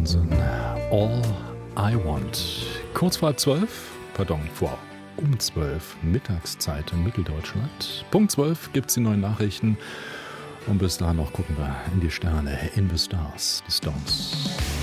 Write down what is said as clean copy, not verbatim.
Johnson, All I Want. Kurz vor 12, um 12, Mittagszeit in Mitteldeutschland. Punkt 12 gibt es die neuen Nachrichten. Und bis dahin noch gucken wir in die Sterne, in the Stars, die Stones.